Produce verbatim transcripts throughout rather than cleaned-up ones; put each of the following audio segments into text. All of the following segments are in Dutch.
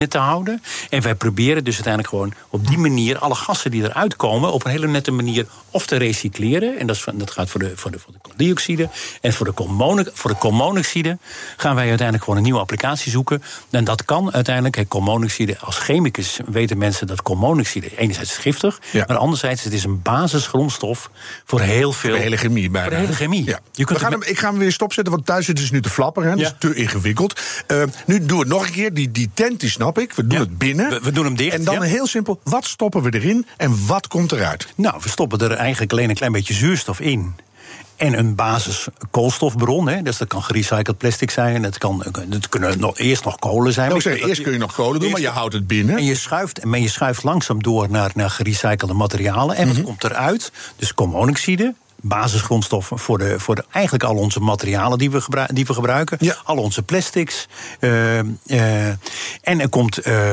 te houden. En wij proberen dus uiteindelijk gewoon op die manier alle gassen die eruit komen op een hele nette manier of te recycleren. En dat, is, dat gaat voor de, voor de, voor de kooldioxide. En voor de, koolmono, voor de koolmonoxide gaan wij uiteindelijk gewoon een nieuwe applicatie zoeken. En dat kan uiteindelijk, he, koolmonoxide, als chemicus weten mensen dat koolmonoxide enerzijds is giftig, ja. maar anderzijds het is een basisgrondstof voor heel veel. Voor de hele chemie bijna. Voor de hele chemie. Ja. Je kunt We gaan hem, ik ga hem weer stopzetten, want thuis zitten ze nu te flapperen. Hè? Dat ja. is te ingewikkeld. Uh, nu doen we het nog een keer. Die, die tent, die snap ik. We doen ja. het binnen. We, we doen hem dicht. En dan ja. heel simpel, wat stoppen we erin en wat komt eruit? Nou, we stoppen er eigenlijk alleen een klein beetje zuurstof in. En een basis koolstofbron. Hè. Dus dat kan gerecycled plastic zijn. Het, kan, het kunnen nog, eerst nog kolen zijn. Nou, zeg, eerst kun je nog kolen doen, eerst, maar je houdt het binnen. En je schuift, en je schuift langzaam door naar, naar gerecyclede materialen. En mm-hmm. wat komt eruit? Dus koolmonoxide. Basisgrondstoffen voor, de, voor de, eigenlijk al onze materialen die we, gebru- die we gebruiken. Ja. Al onze plastics. Uh, uh, en er komt Uh,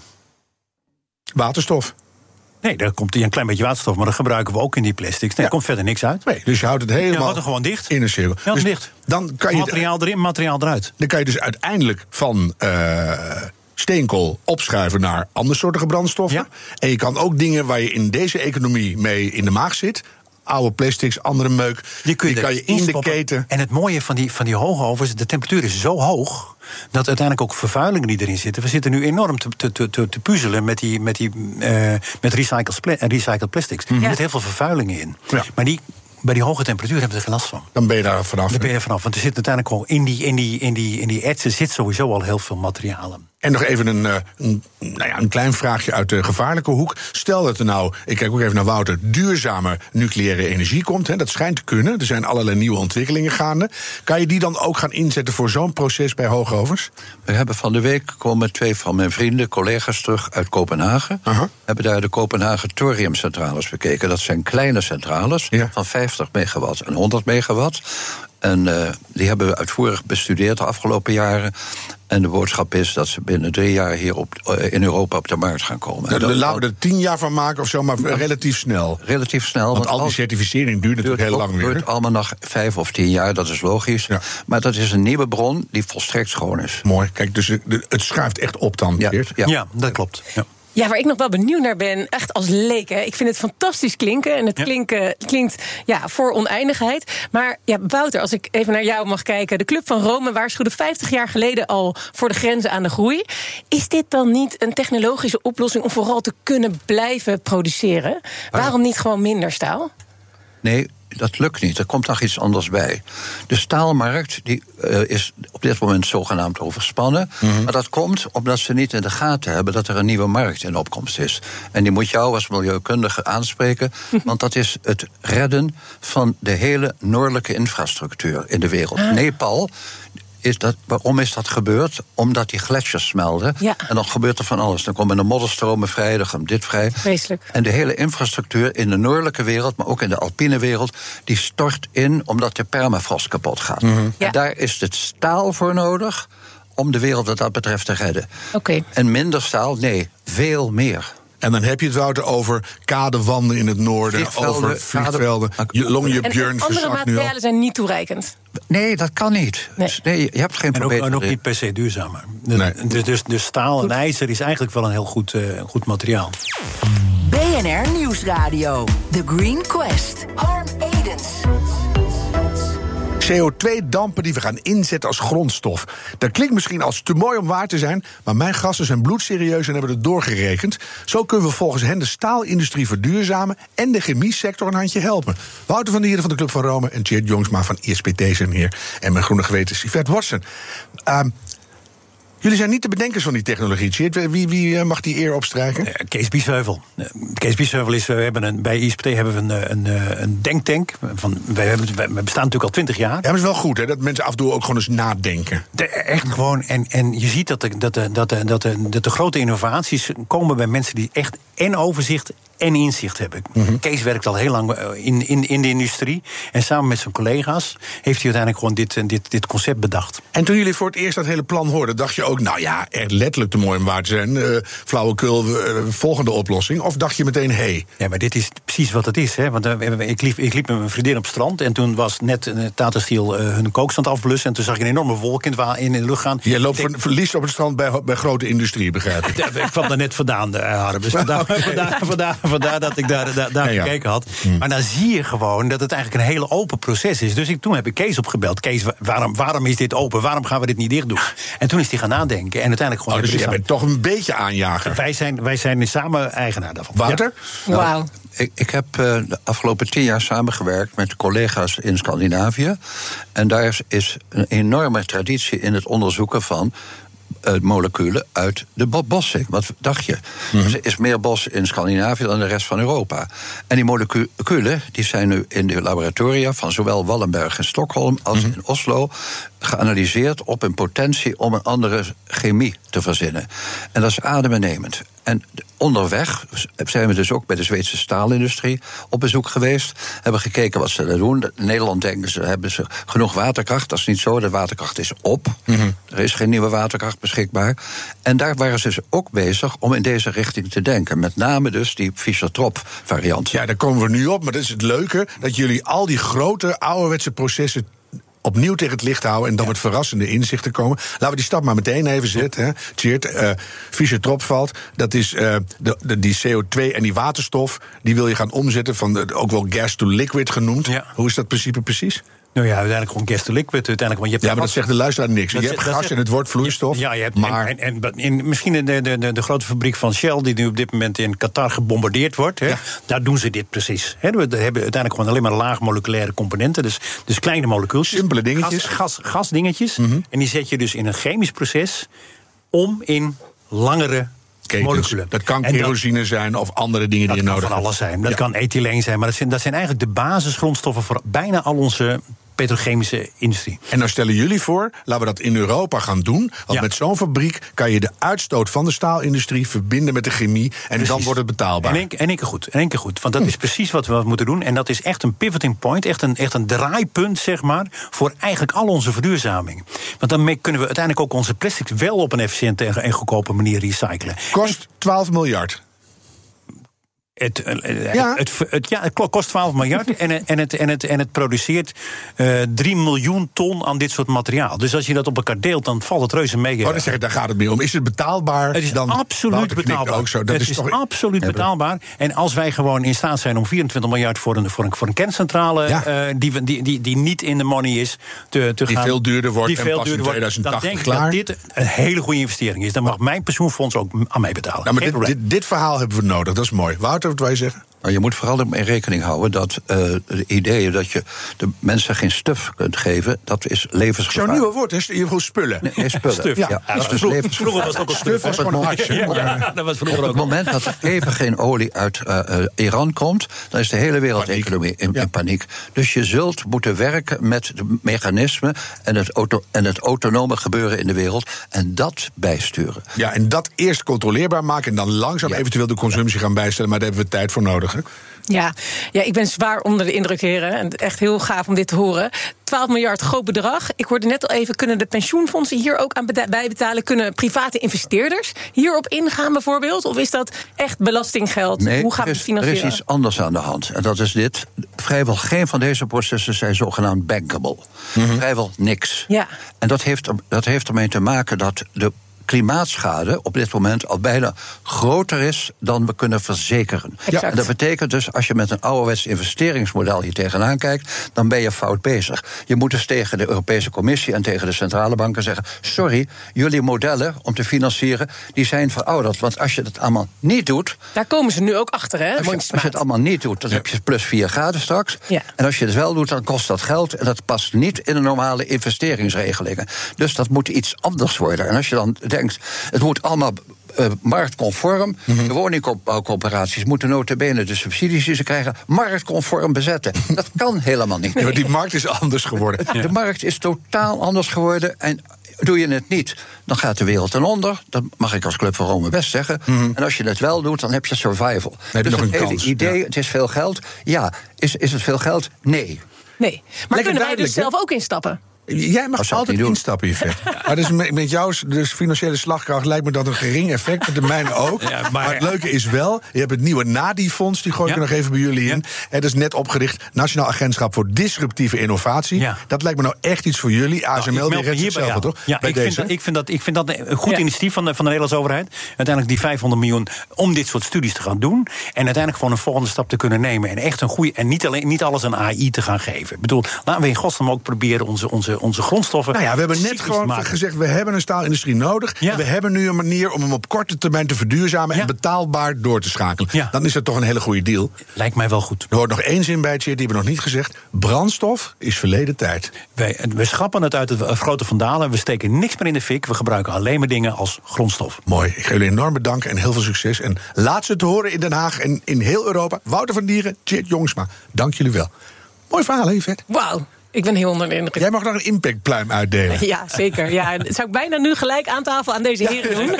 waterstof. Nee, daar komt een klein beetje waterstof, maar dat gebruiken we ook in die plastics. Nee, ja. Er komt verder niks uit. Nee, dus je houdt het helemaal. Ja, houdt er gewoon dicht. In een cirkel. Ja, dus dicht. Dan kan je materiaal erin, materiaal eruit. Dan kan je dus uiteindelijk van Uh, steenkool opschuiven naar andersoortige brandstoffen. Ja. En je kan ook dingen waar je in deze economie mee in de maag zit, oude plastics, andere meuk, die, kun je, die kan je in de keten. En het mooie van die, van die hoogovens, de temperatuur is zo hoog dat uiteindelijk ook vervuilingen die erin zitten. We zitten nu enorm te, te, te, te puzzelen met, die, met, die, uh, met recycled, pla- recycled plastics. Mm-hmm. Er zit heel veel vervuilingen in. Ja. Maar die, bij die hoge temperatuur hebben we er geen last van. Dan ben je daar vanaf. Dan ben je er vanaf. Want er zit uiteindelijk gewoon in die, in die, in die, in die ertsen zit sowieso al heel veel materialen. En nog even een, een, nou ja, een klein vraagje uit de gevaarlijke hoek. Stel dat er nou, ik kijk ook even naar Wouter, duurzame nucleaire energie komt. Hè, dat schijnt te kunnen. Er zijn allerlei nieuwe ontwikkelingen gaande. Kan je die dan ook gaan inzetten voor zo'n proces bij hoogovens? We hebben van de week komen twee van mijn vrienden, collega's terug uit Kopenhagen. Uh-huh. Hebben daar de Kopenhagen thoriumcentrales bekeken. Dat zijn kleine centrales ja. van vijftig megawatt en honderd megawatt. En uh, die hebben we uitvoerig bestudeerd de afgelopen jaren. En de boodschap is dat ze binnen drie jaar hier op, uh, in Europa op de markt gaan komen. Ja, laten we er tien jaar van maken of zo, maar ja, relatief snel. Relatief snel. Want, want al die certificering duurt natuurlijk heel lang weer. Het duurt allemaal nog vijf of tien jaar, dat is logisch. Ja. Maar dat is een nieuwe bron die volstrekt schoon is. Mooi, kijk, dus het schuift echt op dan. Ja, ja. ja dat klopt. Ja. Ja, waar ik nog wel benieuwd naar ben, echt als leek, hè. Ik vind het fantastisch klinken. En het ja. klinken, klinkt ja, voor oneindigheid. Maar ja, Wouter, als ik even naar jou mag kijken. De Club van Rome waarschuwde vijftig jaar geleden al voor de grenzen aan de groei. Is dit dan niet een technologische oplossing om vooral te kunnen blijven produceren? Waarom niet gewoon minder staal? Nee, dat lukt niet. Er komt nog iets anders bij. De staalmarkt die, uh, is op dit moment zogenaamd overspannen. Mm-hmm. Maar dat komt omdat ze niet in de gaten hebben dat er een nieuwe markt in opkomst is. En die moet jou als milieukundige aanspreken. Want dat is het redden van de hele noordelijke infrastructuur in de wereld. Ah. Nepal. Is dat, waarom is dat gebeurd? Omdat die gletsjers smelten. Ja. En dan gebeurt er van alles. Dan komen de modderstromen vrij, dan komt dit vrij. Vreselijk. En de hele infrastructuur in de noordelijke wereld, maar ook in de alpine wereld, die stort in omdat de permafrost kapot gaat. Mm-hmm. Ja. En daar is het staal voor nodig om de wereld wat dat betreft te redden. Okay. En minder staal? Nee, veel meer. En dan heb je het, Wouter, over kadewanden in het noorden, vliegvelden, over vliegvelden. Longyearbyen en, en andere materialen zijn niet toereikend. Nee, dat kan niet. Nee, nee je hebt geen probleem. En ook, en ook niet per se duurzamer. De, nee. Dus, dus, dus staal en ijzer is eigenlijk wel een heel goed, uh, goed materiaal. B N R Nieuwsradio. The Green Quest. Harm Edens. C O twee dampen die we gaan inzetten als grondstof. Dat klinkt misschien als te mooi om waar te zijn, maar mijn gasten zijn bloedserieus en hebben het doorgerekend. Zo kunnen we volgens hen de staalindustrie verduurzamen en de chemiesector een handje helpen. Wouter van der Hieren van de Club van Rome en Tjeerd Jongsma van I S P T zijn hier. En mijn groene geweten is Yvette Watson. Uh, Jullie zijn niet de bedenkers van die technologie. Tjeerd, wie, wie mag die eer opstrijken? Uh, Kees Biesheuvel. Uh, Kees Biesheuvel is, we hebben een, bij I S P T hebben we een, een, een denktank. Van, wij, hebben, wij bestaan natuurlijk al twintig jaar. Ja, maar het is wel goed, hè, dat mensen af en toe ook gewoon eens nadenken. De, echt gewoon, en, en je ziet dat de, dat, de, dat, de, dat, de, dat de grote innovaties komen bij mensen die echt en overzicht en inzicht hebben. Mm-hmm. Kees werkt al heel lang in, in, in de industrie. En samen met zijn collega's heeft hij uiteindelijk gewoon dit, dit, dit concept bedacht. En toen jullie voor het eerst dat hele plan hoorden, dacht je ook, nou ja, echt letterlijk te mooi om waar te zijn. Uh, flauwekul, uh, volgende oplossing. Of dacht je meteen, hé. Hey. Ja, maar dit is precies wat het is. Hè? Want uh, ik, liep, ik liep met mijn vriendin op het strand en toen was net uh, Tata Steel uh, hun kookstand afblussen en toen zag ik een enorme wolk in, het, in de lucht gaan. Je loopt denk, verlies op het strand bij, bij grote industrie, begrijp ik. Ja, ik kwam daar net vandaan, uh, Harm. Dus vandaar, okay. vandaar, vandaar, vandaar dat ik daar, daar, daar ja, gekeken had. Hmm. Maar dan zie je gewoon dat het eigenlijk een hele open proces is. Dus ik, toen heb ik Kees opgebeld. Kees, waarom, waarom is dit open? Waarom gaan we dit niet dicht doen? En toen is hij gaan nadenken en uiteindelijk gewoon... Oh, dus jij bent toch een beetje aanjager. Wij zijn, wij zijn samen eigenaar daarvan. Wouter? Ja. Wauw. Nou, ik, ik heb uh, de afgelopen tien jaar samengewerkt met collega's in Scandinavië. En daar is een enorme traditie in het onderzoeken van Uh, moleculen uit de bossen. Wat dacht je? Mm-hmm. Er is meer bos in Scandinavië dan de rest van Europa. En die moleculen die zijn nu in de laboratoria van zowel Wallenberg in Stockholm als mm-hmm. in Oslo geanalyseerd op een potentie om een andere chemie te verzinnen. En dat is adembenemend. En onderweg zijn we dus ook bij de Zweedse staalindustrie op bezoek geweest. Hebben gekeken wat ze daar doen. In Nederland denken ze, hebben ze genoeg waterkracht. Dat is niet zo, de waterkracht is op. Mm-hmm. Er is geen nieuwe waterkracht beschikbaar. En daar waren ze dus ook bezig om in deze richting te denken. Met name dus die Fischer-Tropsch variant. Ja, daar komen we nu op. Maar dat is het leuke, dat jullie al die grote ouderwetse processen opnieuw tegen het licht houden en dan ja. met verrassende inzichten komen. Laten we die stap maar meteen even zetten. Hè. Tjeerd, uh, Fischer-Tropsch valt. Dat is uh, de, de, die C O twee en die waterstof. Die wil je gaan omzetten van de, ook wel gas to liquid genoemd. Ja. Hoe is dat principe precies? Nou ja, uiteindelijk gewoon gas to liquid. Uiteindelijk, want je hebt ja, maar dat zegt de luisteraar niks. Dat je hebt dat gas zegt, en het wordt vloeistof. Ja, je hebt, maar en, en, en, en misschien de, de, de, de grote fabriek van Shell, die nu op dit moment in Qatar gebombardeerd wordt. Hè, ja. Daar doen ze dit precies. Hè. We hebben uiteindelijk gewoon alleen maar laag moleculaire componenten. Dus, dus kleine molecuultjes. Simpele dingetjes. Gas, gas, gasdingetjes. Mm-hmm. En die zet je dus in een chemisch proces om in langere moleculen. Dat kan kerosine dat, zijn of andere dingen die je nodig hebt. Dat kan van alles zijn. Dat ja. kan ethyleen zijn. Maar dat zijn, dat zijn eigenlijk de basisgrondstoffen voor bijna al onze petrochemische industrie. En nou stellen jullie voor, laten we dat in Europa gaan doen. Want ja. met zo'n fabriek kan je de uitstoot van de staalindustrie verbinden met de chemie. En precies. dan wordt het betaalbaar. En één keer goed. En één keer goed. Want dat hm. is precies wat we moeten doen. En dat is echt een pivoting point. Echt een, echt een draaipunt, zeg maar, voor eigenlijk al onze verduurzaming. Want daarmee kunnen we uiteindelijk ook onze plastics wel op een efficiënte en goedkope manier recyclen. Kost twaalf miljard. Het, uh, ja. Het, het, het, ja, het kost twaalf miljard en, en, het, en, het, en het produceert uh, drie miljoen ton aan dit soort materiaal. Dus als je dat op elkaar deelt, dan valt het reuze mee. Oh, dan zeg ik, daar gaat het meer om. Is het betaalbaar? Het is dan absoluut betaalbaar. Ook zo. Dat het is, is toch absoluut ja, betaalbaar. En als wij gewoon in staat zijn om vierentwintig miljard voor een, voor een, voor een kerncentrale, ja. uh, die, die, die, die niet in de money is, te, te die gaan, veel duurder wordt die en veel pas duurder in tweeduizend tachtig dan denk klaar. ik dat dit een hele goede investering is. Dan mag mijn pensioenfonds ook aan mij betalen. Nou, maar dit, dit, dit verhaal hebben we nodig. Dat is mooi. Wouter, wat wil je zeggen? Maar je moet vooral ermee rekening houden dat uh, de ideeën dat je de mensen geen stuf kunt geven, dat is levensgevaarlijk. Zo'n nieuwe woord, hè? Je wil spullen. Nee, nee spullen. Stuf. Ja, ja, ja, dus vroeger, vroeger was het ook al stuf. Stuf was gewoon hasje. Ja, ja, dat was vroeger op het ook moment dat er even geen olie uit uh, uh, Iran komt, dan is de hele wereldeconomie in, ja. in paniek. Dus je zult moeten werken met de mechanismen en het, auto, en het autonome gebeuren in de wereld en dat bijsturen. Ja, en dat eerst controleerbaar maken en dan langzaam ja. eventueel de consumptie gaan bijstellen, maar daar hebben we tijd voor nodig. Hè? Ja. ja, ik ben zwaar onder de indruk, heren. En echt heel gaaf om dit te horen. twaalf miljard, groot bedrag. Ik hoorde net al even, kunnen de pensioenfondsen hier ook aan bijbetalen? Kunnen private investeerders hierop ingaan bijvoorbeeld? Of is dat echt belastinggeld? Nee, Hoe gaan we het financieren? Er is iets anders aan de hand. En dat is dit. Vrijwel geen van deze processen zijn zogenaamd bankable. Mm-hmm. Vrijwel niks. Ja. En dat heeft, dat heeft ermee te maken dat de klimaatschade op dit moment al bijna groter is dan we kunnen verzekeren. Ja. En dat betekent dus, als je met een ouderwets investeringsmodel hier tegenaan kijkt, dan ben je fout bezig. Je moet dus tegen de Europese Commissie en tegen de centrale banken zeggen, sorry, jullie modellen om te financieren, die zijn verouderd. Want als je dat allemaal niet doet, daar komen ze nu ook achter, hè? Als je, als je het allemaal niet doet, dan ja. heb je plus vier graden straks. Ja. En als je het wel doet, dan kost dat geld. En dat past niet in de normale investeringsregelingen. Dus dat moet iets anders worden. En als je dan denkt, het moet allemaal uh, marktconform. Mm-hmm. De woningbouwcoöperaties moeten nota bene de subsidies die ze krijgen marktconform bezetten. Dat kan helemaal niet. Nee, maar die markt is anders geworden. Ja. De markt is totaal anders geworden. En doe je het niet, dan gaat de wereld ten onder. Dat mag ik als Club van Rome best zeggen. Mm-hmm. En als je het wel doet, dan heb je survival. Dan heb je dus nog het een hele kans. idee, Ja. het is veel geld. Ja, is, is het veel geld? Nee. Nee. Maar Lekker kunnen wij dus hè? zelf ook instappen? Jij mag Dat zou ik altijd niet doen. instappen, Yvette. Maar dus met, met jouw dus financiële slagkracht lijkt me dat een gering effect. Met de mijne ook. Ja, maar- maar, het leuke is wel, je hebt het nieuwe NADI-fonds. Die gooi ik Ja. er nog even bij jullie in. Ja. Het is net opgericht. Nationaal Agentschap voor Disruptieve Innovatie. Ja. Dat lijkt me nou echt iets voor jullie. A S M L, Nou, ik die meld me redt hierbij zichzelf wel, aan. toch? Ja, Bij ik vind, deze. dat, ik, vind dat, ik vind dat een goed Ja. initiatief van de, van de Nederlandse overheid. Uiteindelijk die vijfhonderd miljoen om dit soort studies te gaan doen. En uiteindelijk gewoon een volgende stap te kunnen nemen. En echt een goede. En niet, alleen, niet alles aan A I te gaan geven. Ik bedoel, laten we in godsnaam ook proberen onze, onze, onze grondstoffen. Nou ja, we hebben net cyclisch te gewoon maken. gezegd, we hebben een staalindustrie nodig. Ja. En we hebben nu een manier om hem op korte termijn te verduurzamen Ja. en betaalbaar door te schakelen. Ja. Dan is dat toch een hele goede deal. Lijkt mij wel goed. Er hoort nog één zin bij, Tjeerd, die hebben we nog niet gezegd. Brandstof is verleden tijd. Wij, we schrappen het uit het grote vandalen. We steken niks meer in de fik. We gebruiken alleen maar dingen als grondstof. Mooi. Ik ga jullie enorm bedanken en heel veel succes. En laat ze het horen in Den Haag en in heel Europa. Wouter van Dieren, Tjeerd Jongsma. Dank jullie wel. Mooi verhaal, hè, Yvette? Wauw, ik ben heel onder de indruk. Jij mag nog een impactpluim uitdelen. Ja, zeker. Ja, dat zou ik bijna nu gelijk aan tafel aan deze heren doen.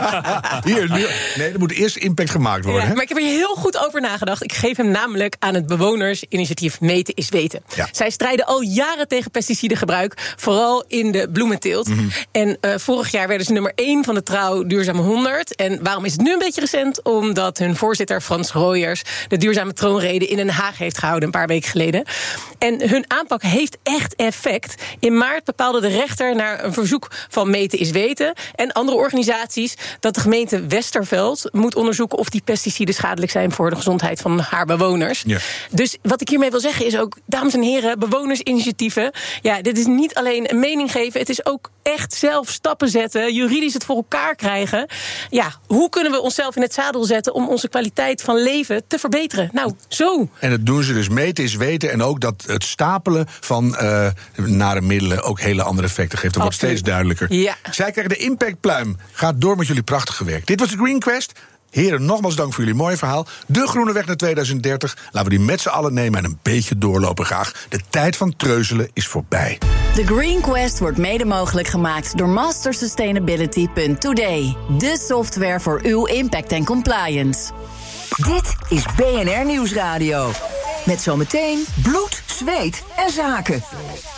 Hier, nu. Nee, er moet eerst impact gemaakt worden. Ja, hè? maar ik heb er heel goed over nagedacht. Ik geef hem namelijk aan het bewonersinitiatief Meten is Weten. Ja. Zij strijden al jaren tegen pesticidengebruik, vooral in de bloementeelt. Mhm. En uh, vorig jaar werden ze nummer één van de Trouw Duurzame honderd. En waarom is het nu een beetje recent? Omdat hun voorzitter Frans Rooijers de duurzame troonrede in Den Haag heeft gehouden een paar weken geleden. En hun aanpak heeft echt effect. In maart bepaalde de rechter naar een verzoek van Meten is Weten en andere organisaties dat de gemeente Westerveld moet onderzoeken of die pesticiden schadelijk zijn voor de gezondheid van haar bewoners. Ja. Dus wat ik hiermee wil zeggen is ook, dames en heren, bewonersinitiatieven. Ja, dit is niet alleen een mening geven, het is ook echt zelf stappen zetten, juridisch het voor elkaar krijgen. Ja, hoe kunnen we onszelf in het zadel zetten om onze kwaliteit van leven te verbeteren? Nou, zo. En dat doen ze dus Meten is Weten. En ook dat het stapelen van uh, nare middelen ook hele andere effecten geeft. Dat wordt Absoluut. steeds duidelijker. Ja. Zij krijgen de impactpluim. Gaat door met jullie prachtige werk. Dit was de Green Quest. Heren, nogmaals dank voor jullie mooie verhaal. De groene weg naar tweeduizend dertig. Laten we die met z'n allen nemen en een beetje doorlopen graag. De tijd van treuzelen is voorbij. The Green Quest wordt mede mogelijk gemaakt door master sustainability punt today. De software voor uw impact en compliance. Dit is B N R Nieuwsradio. Met zometeen bloed, zweet en zaken.